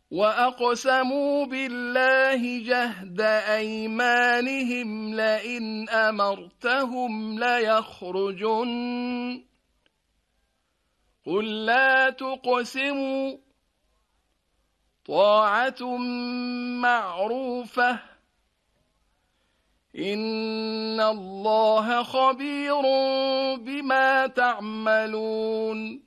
وأقسموا بالله جهد أيمانهم لئن أمرتهم ليخرجن قل لا تقسموا طاعة معروفة إن الله خبير بما تعملون